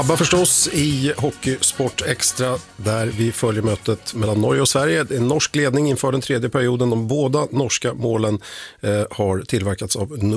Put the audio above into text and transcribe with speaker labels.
Speaker 1: ABBA förstås i Hockeysport Extra där vi följer mötet mellan Norge och Sverige. Det är en norsk ledning inför den tredje perioden. De båda norska målen har tillverkats av